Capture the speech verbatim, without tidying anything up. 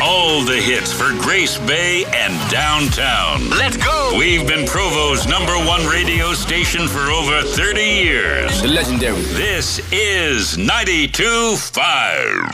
all the hits for Grace Bay and downtown. Let's go! We've been Provo's number one radio station for over thirty years. The legendary. This is ninety-two point five.